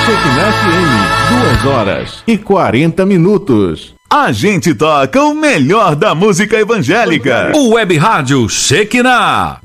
Shekinah FM, 2h40. A gente toca o melhor da música evangélica. O Web Rádio Shekinah.